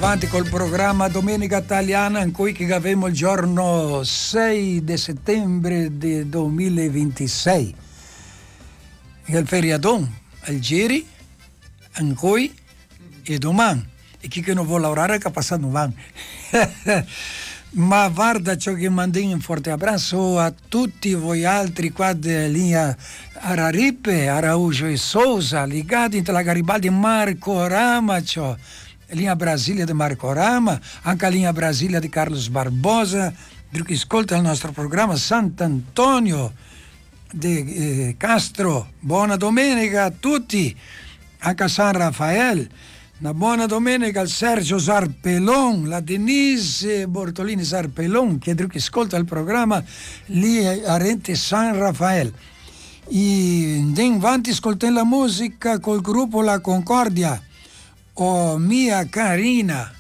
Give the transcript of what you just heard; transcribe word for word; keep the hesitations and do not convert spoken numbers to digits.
avanti col programma Domenica Italiana in cui che abbiamo il giorno sei di settembre del duemilaventisei. Il feriadon, il giri, in cui è domani. E chi che non vuole lavorare che passa domani. Ma guarda ciò che mando un forte abbraccio a tutti voi altri qua della linea Araripe, Araújo e Sousa, legati alla Garibaldi Marco Rama, ciò. Linea Brasilia di Marco Rama, anche la linea Brasilia di Carlos Barbosa, che ascolta il nostro programma Sant'Antonio di eh, Castro. Buona domenica a tutti, anche a San Raffaele. Una buona domenica al Sergio Sarpelon, la Denise Bortolini Sarpelon, che ascolta il programma lì a Rente San Raffaele. E andiamo avanti, ascoltiamo la musica col gruppo La Concordia. Oh mia carina,